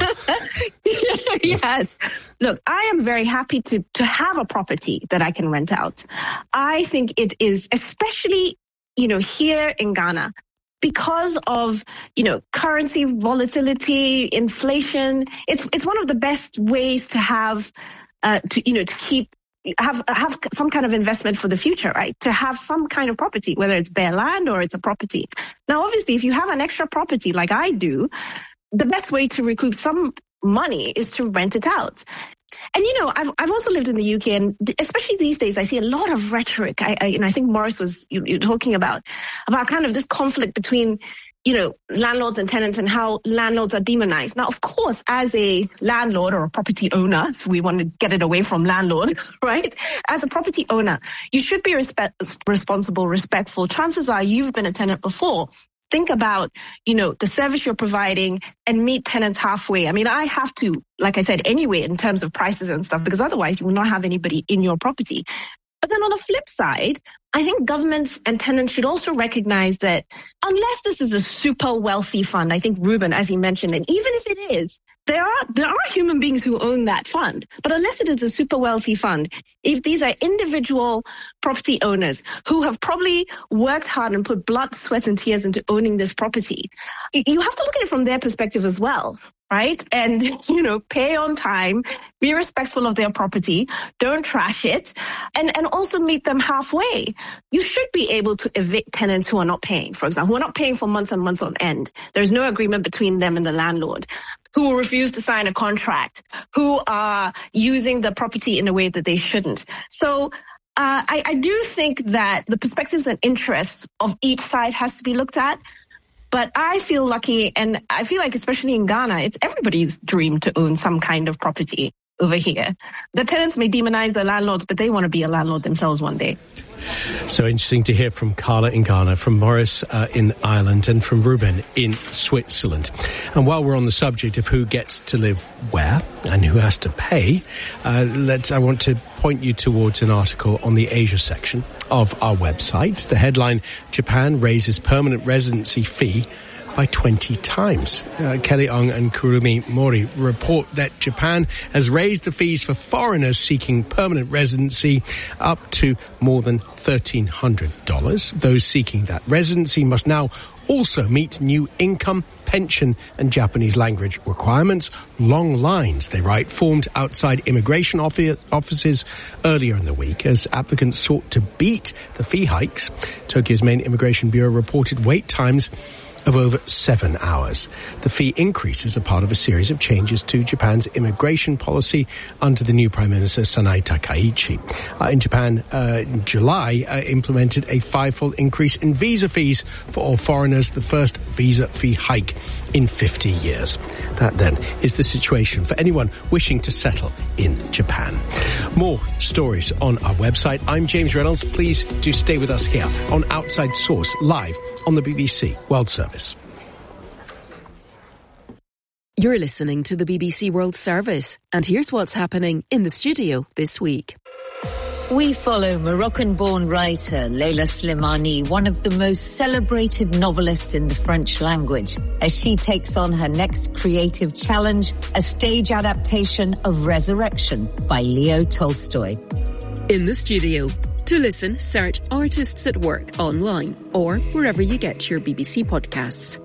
Yes. Look, I am very happy to, to have a property that I can rent out. I think it is, especially, you know, here in Ghana, because of, you know, currency volatility, inflation, it's, it's one of the best ways to have, uh, to, you know, to keep have have some kind of investment for the future, right? To have some kind of property, whether it's bare land or it's a property. Now, obviously, if you have an extra property like I do, the best way to recoup some money is to rent it out. And, you know, I've I've also lived in the U K, and especially these days, I see a lot of rhetoric. I, I you know, I think Morris was you, you're talking about, about kind of this conflict between, you know, landlords and tenants and how landlords are demonized. Now, of course, as a landlord or a property owner, if we want to get it away from landlord, right? As a property owner, you should be respect, responsible, respectful. Chances are you've been a tenant before. Think about, you know, the service you're providing and meet tenants halfway. I mean, I have to, like I said, anyway, in terms of prices and stuff, because otherwise you will not have anybody in your property. But then on the flip side, I think governments and tenants should also recognize that unless this is a super wealthy fund, I think Ruben, as he mentioned, and even if it is, there are there are human beings who own that fund. But unless it is a super wealthy fund, if these are individual property owners who have probably worked hard and put blood, sweat, and tears into owning this property, you have to look at it from their perspective as well. Right? And, you know, pay on time, be respectful of their property, don't trash it, and, and also meet them halfway. You should be able to evict tenants who are not paying, for example, who are not paying for months and months on end. There's no agreement between them and the landlord, who will refuse to sign a contract, who are using the property in a way that they shouldn't. So uh, I, I do think that the perspectives and interests of each side has to be looked at. But I feel lucky, and I feel like especially in Ghana, it's everybody's dream to own some kind of property over here. The tenants may demonize the landlords, but they want to be a landlord themselves one day. So interesting to hear from Carla in Ghana, from Morris uh, in Ireland, and from Ruben in Switzerland. And while we're on the subject of who gets to live where and who has to pay, uh, let's, I want to point you towards an article on the Asia section of our website. The headline, Japan raises permanent residency fee by twenty times. Uh, Kelly Ong and Kurumi Mori report that Japan has raised the fees for foreigners seeking permanent residency up to more than thirteen hundred dollars. Those seeking that residency must now also meet new income, pension and Japanese language requirements. Long lines, they write, formed outside immigration offices earlier in the week as applicants sought to beat the fee hikes. Tokyo's main immigration bureau reported wait times of over seven hours. The fee increases are part of a series of changes to Japan's immigration policy under the new Prime Minister Sanae Takaichi. Uh, in Japan, uh, in July, uh, implemented a fivefold increase in visa fees for all foreigners, the first visa fee hike in fifty years. That then is the situation for anyone wishing to settle in Japan. More stories on our website. I'm James Reynolds. Please do stay with us here on Outside Source, live on the B B C World Service. You're listening to the B B C World Service, and here's what's happening in the studio this week. We follow Moroccan-born writer Leila Slimani, one of the most celebrated novelists in the French language, as she takes on her next creative challenge, a stage adaptation of Resurrection by Leo Tolstoy. In the studio. To listen, search Artists at Work online or wherever you get your B B C podcasts.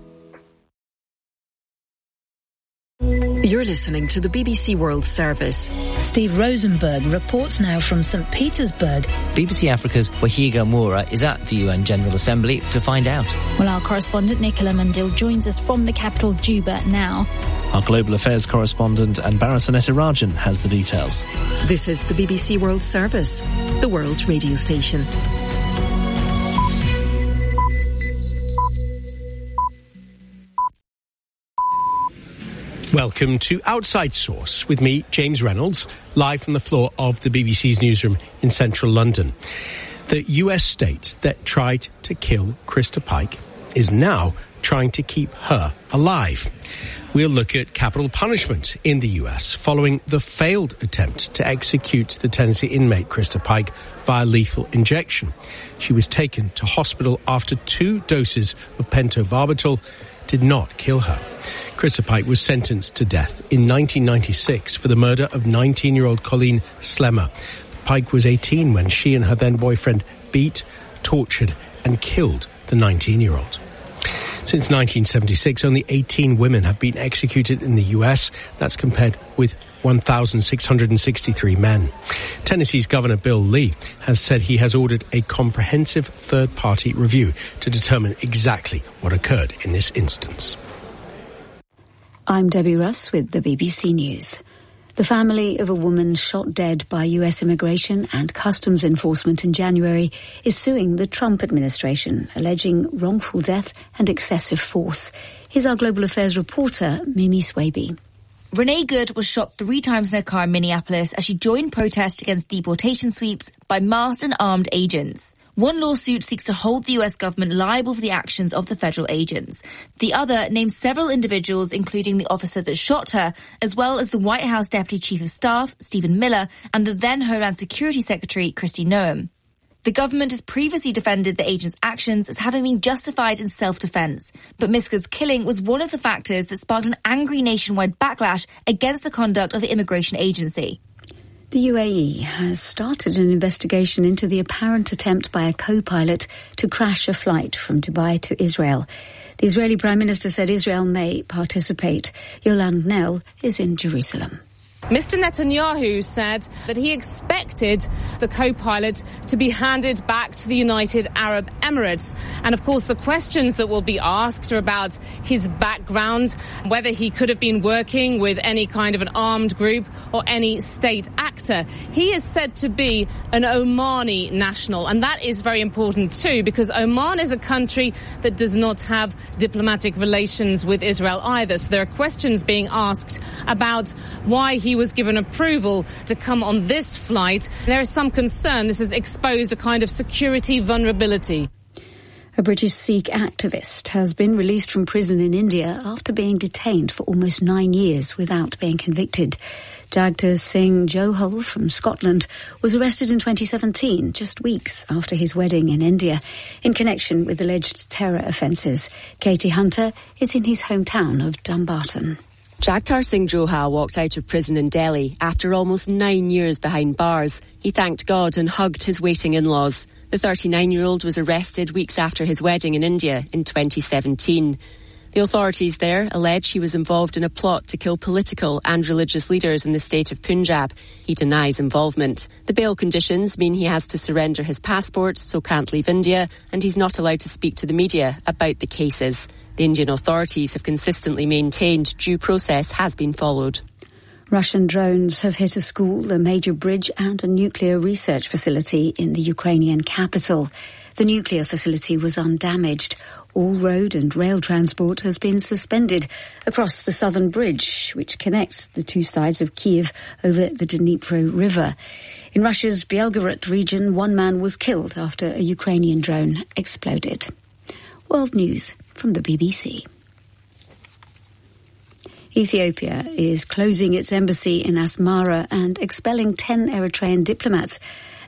You're listening to the B B C World Service. Steve Rosenberg reports now from Saint Petersburg. B B C Africa's Wahiga Moura is at the U N General Assembly to find out. Well, our correspondent Nicola Mandil joins us from the capital, Juba, now. Our Global Affairs correspondent Anbara Sanetarajan has the details. This is the B B C World Service, the world's radio station. Welcome to Outside Source with me, James Reynolds, live from the floor of the B B C's newsroom in central London. The U S state that tried to kill Krista Pike is now trying to keep her alive. We'll look at capital punishment in the U S following the failed attempt to execute the Tennessee inmate Krista Pike via lethal injection. She was taken to hospital after two doses of pentobarbital did not kill her. Krista Pike was sentenced to death in nineteen ninety-six for the murder of nineteen-year-old Colleen Slemmer. Pike was eighteen when she and her then-boyfriend beat, tortured and killed the nineteen-year-old. Since nineteen seventy-six, only eighteen women have been executed in the U S. That's compared with one thousand six hundred sixty-three men. Tennessee's Governor Bill Lee has said he has ordered a comprehensive third-party review to determine exactly what occurred in this instance. I'm Debbie Russ with the B B C News. The family of a woman shot dead by U S Immigration and Customs Enforcement in January is suing the Trump administration, alleging wrongful death and excessive force. Here's our Global Affairs reporter, Mimi Swaby. Renee Good was shot three times in her car in Minneapolis as she joined protests against deportation sweeps by masked and armed agents. One lawsuit seeks to hold the U S government liable for the actions of the federal agents. The other names several individuals, including the officer that shot her, as well as the White House Deputy Chief of Staff, Stephen Miller, and the then Homeland Security Secretary, Kristi Noem. The government has previously defended the agents' actions as having been justified in self-defense. But Miss Good's killing was one of the factors that sparked an angry nationwide backlash against the conduct of the immigration agency. The U A E has started an investigation into the apparent attempt by a co-pilot to crash a flight from Dubai to Israel. The Israeli Prime Minister said Israel may participate. Yolande Knell is in Jerusalem. Mister Netanyahu said that he expected the co-pilot to be handed back to the United Arab Emirates. And of course, the questions that will be asked are about his background, whether he could have been working with any kind of an armed group or any state actor. He is said to be an Omani national, and that is very important too, because Oman is a country that does not have diplomatic relations with Israel either. So there are questions being asked about why he was given approval to come on this flight. There is some concern this has exposed a kind of security vulnerability. A British Sikh activist has been released from prison in India after being detained for almost nine years without being convicted. Jagta Singh Johal from Scotland was arrested in twenty seventeen, just weeks after his wedding in India, in connection with alleged terror offences. Katie Hunter is in his hometown of Dumbarton. Jagtar Singh Johal walked out of prison in Delhi after almost nine years behind bars. He thanked God and hugged his waiting in-laws. The thirty-nine-year-old was arrested weeks after his wedding in India in twenty seventeen. The authorities there allege he was involved in a plot to kill political and religious leaders in the state of Punjab. He denies involvement. The bail conditions mean he has to surrender his passport, so can't leave India, and he's not allowed to speak to the media about the cases. The Indian authorities have consistently maintained due process has been followed. Russian drones have hit a school, a major bridge and a nuclear research facility in the Ukrainian capital. The nuclear facility was undamaged. All road and rail transport has been suspended across the southern bridge, which connects the two sides of Kiev over the Dnipro River. In Russia's Belgorod region, one man was killed after a Ukrainian drone exploded. World News from the B B C. Ethiopia is closing its embassy in Asmara and expelling ten Eritrean diplomats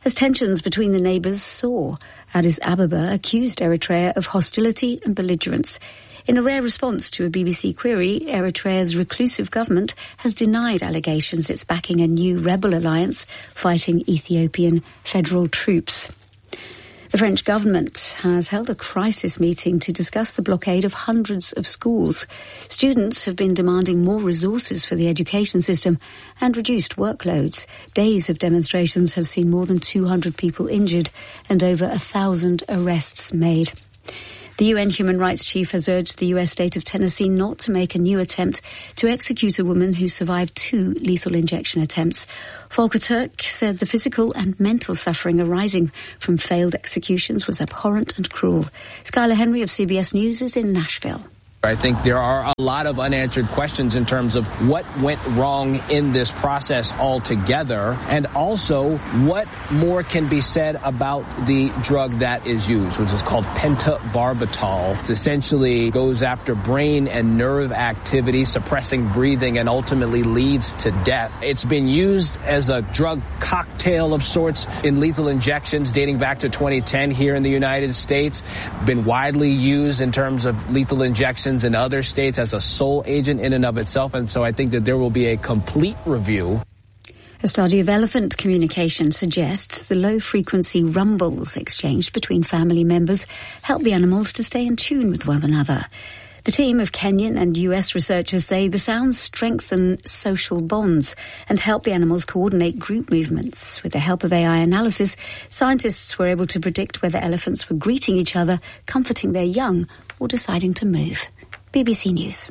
as tensions between the neighbours soar. Addis Ababa accused Eritrea of hostility and belligerence. In a rare response to a B B C query, Eritrea's reclusive government has denied allegations it's backing a new rebel alliance fighting Ethiopian federal troops. The French government has held a crisis meeting to discuss the blockade of hundreds of schools. Students have been demanding more resources for the education system and reduced workloads. Days of demonstrations have seen more than two hundred people injured and over a thousand arrests made. The U N Human Rights Chief has urged the U S state of Tennessee not to make a new attempt to execute a woman who survived two lethal injection attempts. Volker Turk said the physical and mental suffering arising from failed executions was abhorrent and cruel. Skylar Henry of C B S News is in Nashville. I think there are a lot of unanswered questions in terms of what went wrong in this process altogether, and also what more can be said about the drug that is used, which is called pentobarbital. It essentially goes after brain and nerve activity, suppressing breathing, and ultimately leads to death. It's been used as a drug cocktail of sorts in lethal injections dating back to twenty ten here in the United States, been widely used in terms of lethal injections in other states as a sole agent in and of itself. And so I think that there will be a complete review. A study of elephant communication suggests the low-frequency rumbles exchanged between family members help the animals to stay in tune with one another. The team of Kenyan and U S researchers say the sounds strengthen social bonds and help the animals coordinate group movements. With the help of A I analysis, scientists were able to predict whether elephants were greeting each other, comforting their young, or deciding to move. B B C News.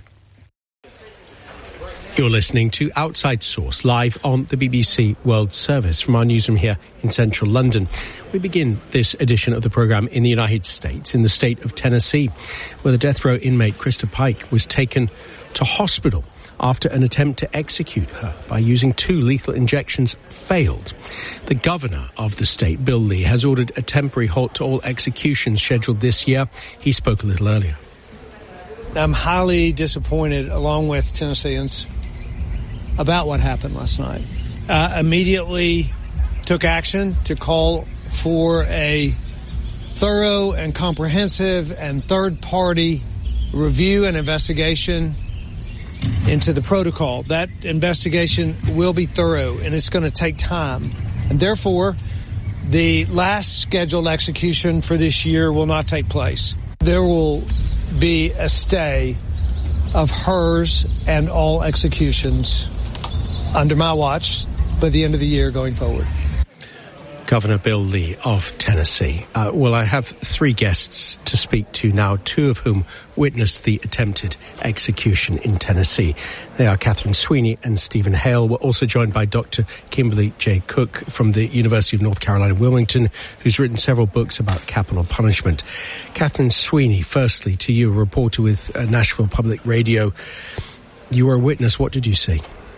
You're listening to Outside Source, live on the B B C World Service from our newsroom here in central London. We begin this edition of the programme in the United States, in the state of Tennessee, where the death row inmate Krista Pike was taken to hospital after an attempt to execute her by using two lethal injections failed. The governor of the state, Bill Lee, has ordered a temporary halt to all executions scheduled this year. He spoke a little earlier. I'm highly disappointed, along with Tennesseans, about what happened last night. Uh, immediately took action to call for a thorough and comprehensive and third-party review and investigation into the protocol. That investigation will be thorough, and it's going to take time. And therefore, the last scheduled execution for this year will not take place. There will be a stay of hers and all executions under my watch by the end of the year going forward. Governor Bill Lee of Tennessee. Uh, well, I have three guests to speak to now, two of whom witnessed the attempted execution in Tennessee. They are Catherine Sweeney and Stephen Hale. We're also joined by Doctor Kimberly J. Cook from the University of North Carolina, Wilmington, who's written several books about capital punishment. Catherine Sweeney, firstly, to you, a reporter with uh, Nashville Public Radio. You were a witness. What did you see?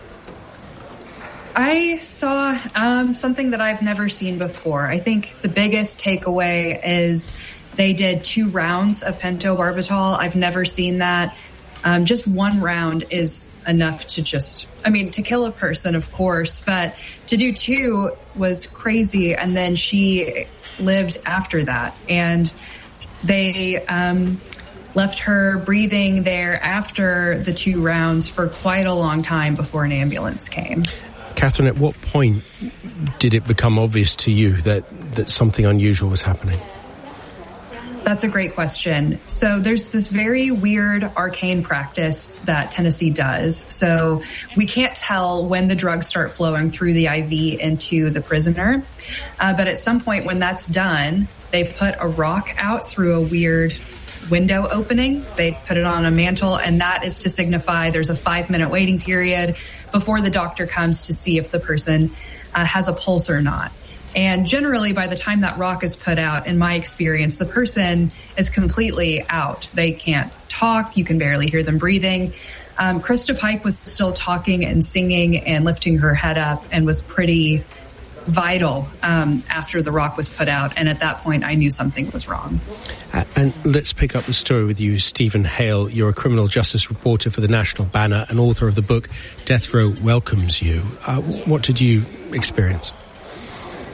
I saw um, something that I've never seen before. I think the biggest takeaway is they did two rounds of pentobarbital. I've never seen that. Um, just one round is enough to just, I mean, to kill a person, of course, but to do two was crazy. And then she lived after that. And they um, left her breathing there after the two rounds for quite a long time before an ambulance came. Catherine, at what point did it become obvious to you that, that something unusual was happening? That's a great question. So there's this very weird arcane practice that Tennessee does. So we can't tell when the drugs start flowing through the I V into the prisoner. Uh, but at some point when that's done, they put a rock out through a weird window opening. They put it on a mantle, and that is to signify there's a five minute waiting period before the doctor comes to see if the person uh, has a pulse or not. And generally, by the time that rock is put out, in my experience, the person is completely out. They can't talk. You can barely hear them breathing. Um, Krista Pike was still talking and singing and lifting her head up and was pretty vital um, after the rock was put out. And at that point, I knew something was wrong. Uh, and let's pick up the story with you, Stephen Hale. You're a criminal justice reporter for the National Banner and author of the book Death Row Welcomes You. Uh, what did you experience?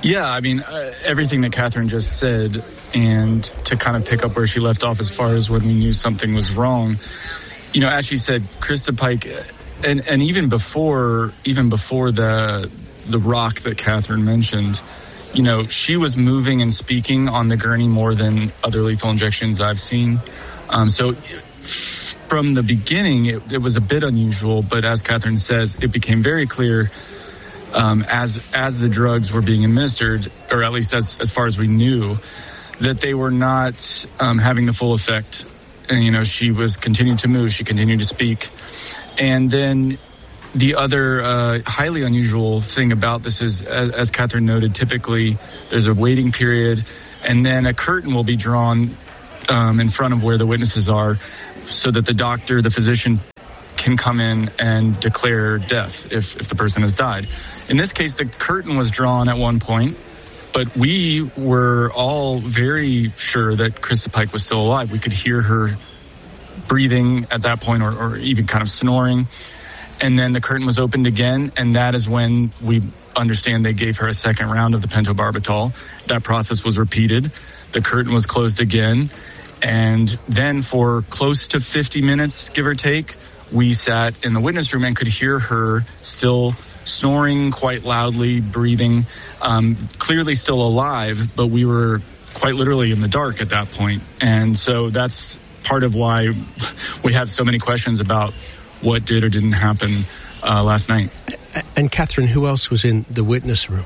Yeah, I mean, uh, everything that Catherine just said, and to kind of pick up where she left off as far as when we knew something was wrong, you know, as she said, Krista Pike, and, and even before, even before the the rock that Catherine mentioned, you know, she was moving and speaking on the gurney more than other lethal injections I've seen. Um, so from the beginning, it, it was a bit unusual, but as Catherine says, it became very clear Um, as as the drugs were being administered, or at least as, as far as we knew, that they were not um, having the full effect. And, you know, she was continuing to move, she continued to speak. And then the other uh, highly unusual thing about this is, as, as Catherine noted, typically there's a waiting period, and then a curtain will be drawn um, in front of where the witnesses are so that the doctor, the physician, can come in and declare death if, if the person has died. In this case, the curtain was drawn at one point, but we were all very sure that Krista Pike was still alive. We could hear her breathing at that point, or, or even kind of snoring. And then the curtain was opened again, and that is when we understand they gave her a second round of the pentobarbital. That process was repeated. The curtain was closed again. And then for close to fifty minutes, give or take, we sat in the witness room and could hear her still snoring quite loudly, breathing, um, clearly still alive, but we were quite literally in the dark at that point. And so that's part of why we have so many questions about what did or didn't happen uh, last night. And Catherine, who else was in the witness room?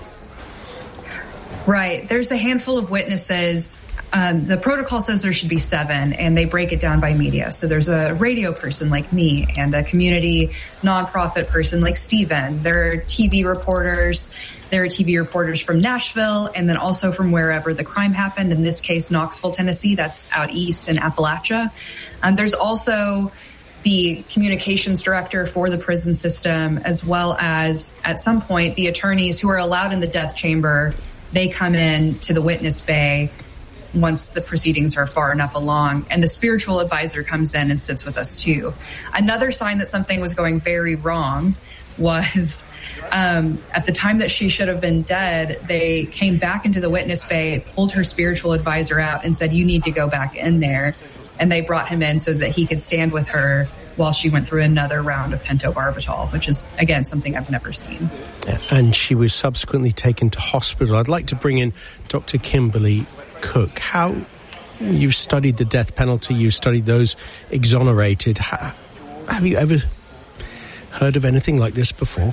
Right. There's a handful of witnesses. Um, the protocol says there should be seven, and they break it down by media. So there's a radio person like me and a community nonprofit person like Steven. There are T V reporters. There are T V reporters from Nashville, and then also from wherever the crime happened. In this case, Knoxville, Tennessee. That's out east in Appalachia. Um, there's also the communications director for the prison system, as well as at some point the attorneys who are allowed in the death chamber. They come in to the witness bay once the proceedings are far enough along, and the spiritual advisor comes in and sits with us too. Another sign that something was going very wrong was um, at the time that she should have been dead, they came back into the witness bay, pulled her spiritual advisor out and said, you need to go back in there. And they brought him in so that he could stand with her while she went through another round of pentobarbital, which is, again, something I've never seen. And she was subsequently taken to hospital. I'd like to bring in Doctor Kimberly Cook. How you studied the death penalty, you studied those exonerated. How, have you ever heard of anything like this before?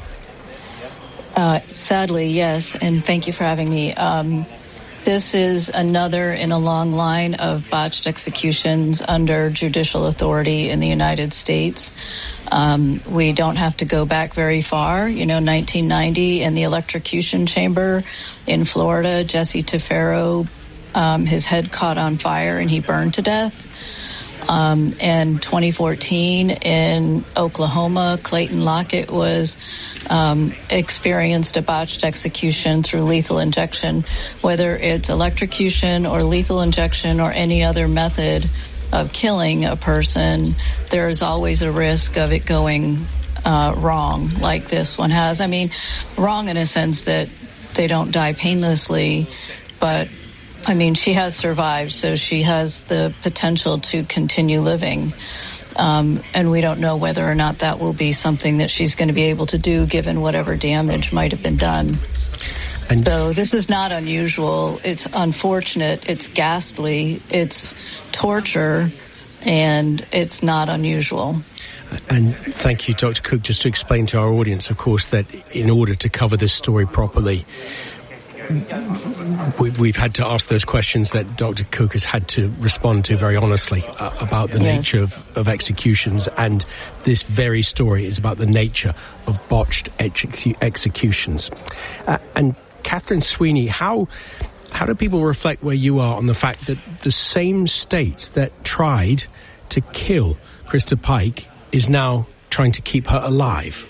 Uh, sadly, yes, and thank you for having me. Um, this is another in a long line of botched executions under judicial authority in the United States. Um, we don't have to go back very far. You know, nineteen ninety in the electrocution chamber in Florida, Jesse Tefero, um, his head caught on fire and he burned to death. Um, in twenty fourteen in Oklahoma, Clayton Lockett was um, experienced a botched execution through lethal injection. Whether it's electrocution or lethal injection or any other method of killing a person, there is always a risk of it going uh, wrong, like this one has. I mean, wrong in a sense that they don't die painlessly, but I mean, she has survived, so she has the potential to continue living. Um, and we don't know whether or not that will be something that she's going to be able to do given whatever damage might have been done. And so this is not unusual. It's unfortunate. It's ghastly. It's torture, and it's not unusual. And thank you, Doctor Cook. Just to explain to our audience, of course, that in order to cover this story properly, we, we've had to ask those questions that Doctor Cook has had to respond to very honestly uh, about the yes. nature of, of executions, and this very story is about the nature of botched execu- executions. Uh, and Catherine Sweeney, how how do people reflect where you are on the fact that the same state that tried to kill Krista Pike is now trying to keep her alive?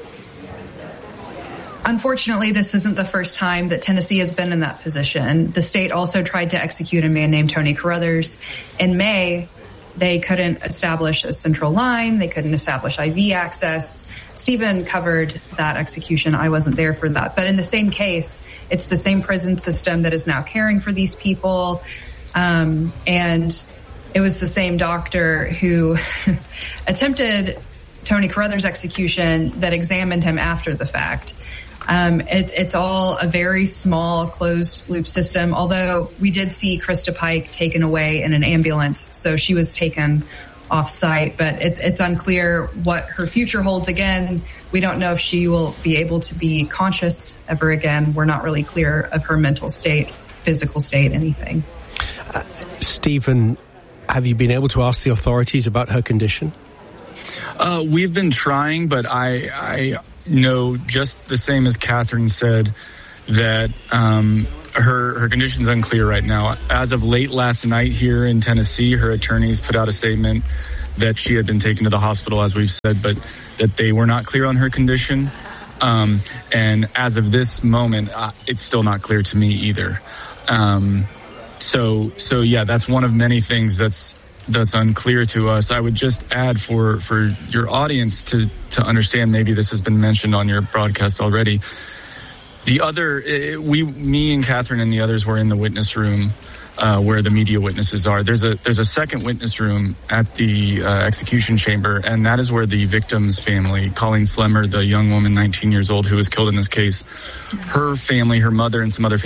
Unfortunately, this isn't the first time that Tennessee has been in that position. The state also tried to execute a man named Tony Carruthers. In May, They couldn't establish a central line. They couldn't establish I V access. Stephen covered that execution. I wasn't there for that. But in the same case, it's the same prison system that is now caring for these people. Um, and it was the same doctor who attempted Tony Carruthers' execution that examined him after the fact. Um, it, it's all a very small closed loop system, although we did see Krista Pike taken away in an ambulance. So she was taken off site, but it, it's unclear what her future holds. Again, we don't know if she will be able to be conscious ever again. We're not really clear of her mental state, physical state, anything. Uh, Stephen, have you been able to ask the authorities about her condition? Uh, we've been trying, but I, I know just the same as Catherine said that um, her her condition's unclear right now. As of late last night here in Tennessee, her attorneys put out a statement that she had been taken to the hospital, as we've said, but that they were not clear on her condition. Um, and as of this moment, uh, it's still not clear to me either. Um, so, so yeah, that's one of many things that's that's unclear to us. I would just add for, for your audience to, to understand, maybe this has been mentioned on your broadcast already. The other, we, me and Catherine and the others were in the witness room uh, where the media witnesses are. There's a there's a second witness room at the uh, execution chamber, and that is where the victim's family, Colleen Slemmer, the young woman, nineteen years old, who was killed in this case, her family, her mother, and some other family